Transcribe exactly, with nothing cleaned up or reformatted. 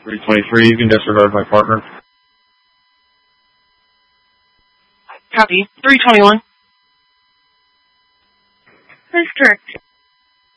three twenty-three, you can disregard my partner. Copy. three twenty-one. That's correct.